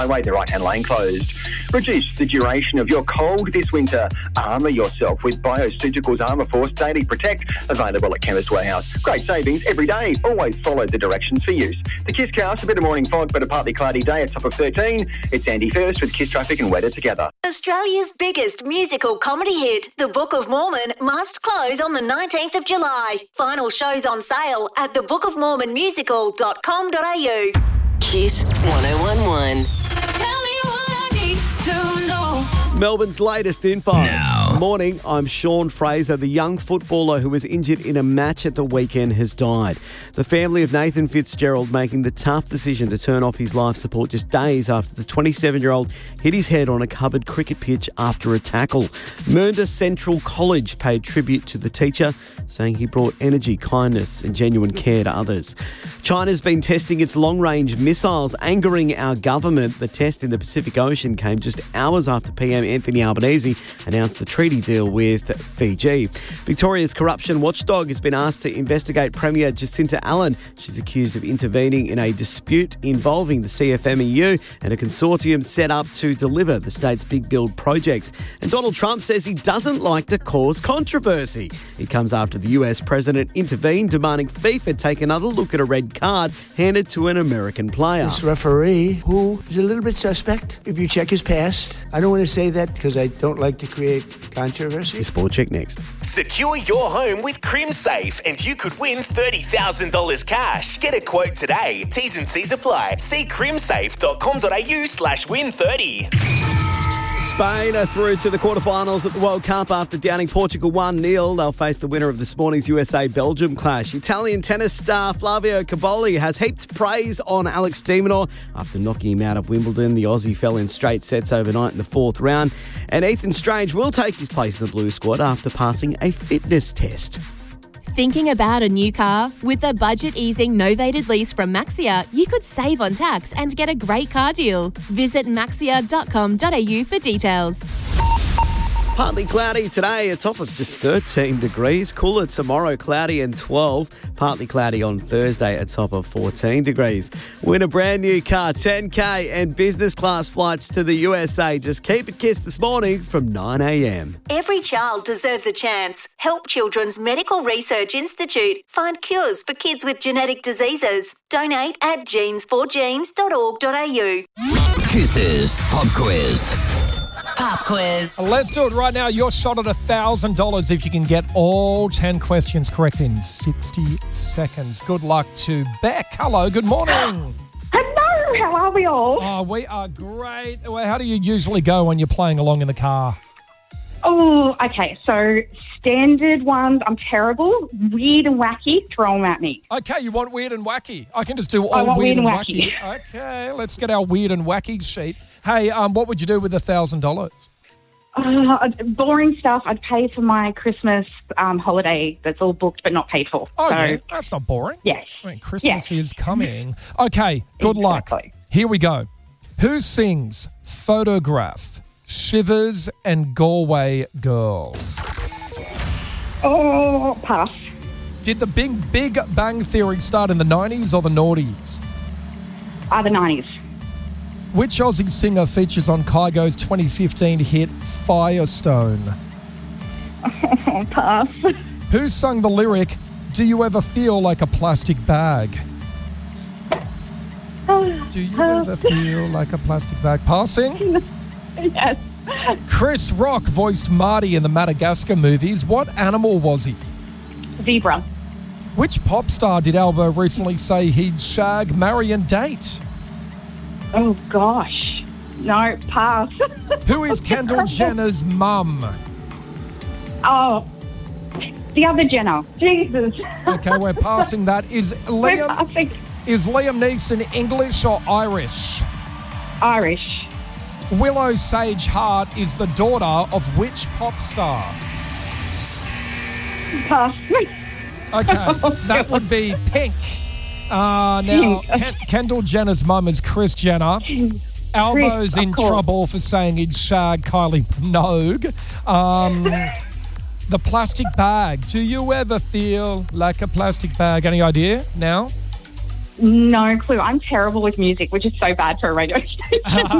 Highway, the right-hand lane closed. Reduce the duration of your cold this winter. Armour yourself with Bioceuticals Armour Force Daily Protect, available at Chemist Warehouse. Great savings every day. Always follow the directions for use. The Kiss Cast, a bit of morning fog, but a partly cloudy day at top of 13. It's Andy First with Kiss Traffic and Weather together. Australia's biggest musical comedy hit, The Book of Mormon, must close on the 19th of July. Final shows on sale at thebookofmormonmusical.com.au. Kiss 1011. Melbourne's latest info. Now. Morning, I'm Sean Fraser. The young footballer who was injured in a match at the weekend has died. The family of Nathan Fitzgerald making the tough decision to turn off his life support just days after the 27-year-old hit his head on a covered cricket pitch after a tackle. Mernda Central College paid tribute to the teacher, saying he brought energy, kindness and genuine care to others. China's been testing its long-range missiles, angering our government. The test in the Pacific Ocean came just hours after PM Anthony Albanese announced the treaty deal with Fiji. Victoria's corruption watchdog has been asked to investigate Premier Jacinta Allen. She's accused of intervening in a dispute involving the CFMEU and a consortium set up to deliver the state's big build projects. And Donald Trump says he doesn't like to cause controversy. It comes after the US president intervened, demanding FIFA take another look at a red card handed to an American player. This referee, who is a little bit suspect, if you check his past. I don't want to say that because I don't like to create controversy. Sport Check next. Secure your home with CrimSafe and you could win $30,000 cash. Get a quote today. T's and C's apply. See crimsafe.com.au/win30. Spain are through to the quarterfinals at the World Cup after downing Portugal 1-0. They'll face the winner of this morning's USA-Belgium clash. Italian tennis star Flavio Cobolli has heaped praise on Alex de Minaur after knocking him out of Wimbledon. The Aussie fell in straight sets overnight in the fourth round. And Ethan Strange will take his place in the Blue squad after passing a fitness test. Thinking about a new car? With a budget-easing novated lease from Maxia, you could save on tax and get a great car deal. Visit maxia.com.au for details. Partly cloudy today, a top of just 13 degrees. Cooler tomorrow, cloudy and 12. Partly cloudy on Thursday, a top of 14 degrees. Win a brand new car, 10K and business class flights to the USA. Just keep it Kiss this morning from 9 a.m. Every child deserves a chance. Help Children's Medical Research Institute find cures for kids with genetic diseases. Donate at genes4genes.org.au. Kiss's Pop Quiz. Pop quiz. Let's do it right now. Your shot at $1,000 if you can get all 10 questions correct in 60 seconds. Good luck to Beck. Hello, good morning. Hello, how are we all? Oh, we are great. Well, how do you usually go when you're playing along in the car? Oh, okay, so standard ones, I'm terrible. Weird and wacky, throw them at me. Okay, you want weird and wacky? I can just do all weird and wacky. Okay, let's get our weird and wacky sheet. Hey, what would you do with $1,000? Boring stuff. I'd pay for my Christmas holiday that's all booked but not paid for. Oh, so, yeah, that's not boring. Yes. I mean, Christmas is coming. Okay, good luck. Here we go. Who sings Photograph, Shivers and Galway Girl? Oh, pass. Did the Big Bang Theory start in the 90s or the noughties? The 90s. Which Aussie singer features on Kygo's 2015 hit Firestone? Oh, pass. Who sung the lyric, Do You Ever Feel Like a Plastic Bag? Do you ever feel like a plastic bag? Passing? Yes. Chris Rock voiced Marty in the Madagascar movies. What animal was he? Zebra. Which pop star did Albo recently say he'd shag, marry and date? Oh, gosh. No, pass. Who is Kendall Jenner's mum? Oh, the other Jenner. Jesus. Okay, we're passing that. Is Liam Neeson English or Irish? Irish. Willow Sage Hart is the daughter of which pop star? Pass. Okay, that would be Pink. Now, Kendall Jenner's mum is Kris Jenner. Albo's in trouble for saying he'd shag Kylie Minogue. The plastic bag. Do you ever feel like a plastic bag? Any idea now? No clue. I'm terrible with music, which is so bad for a radio station.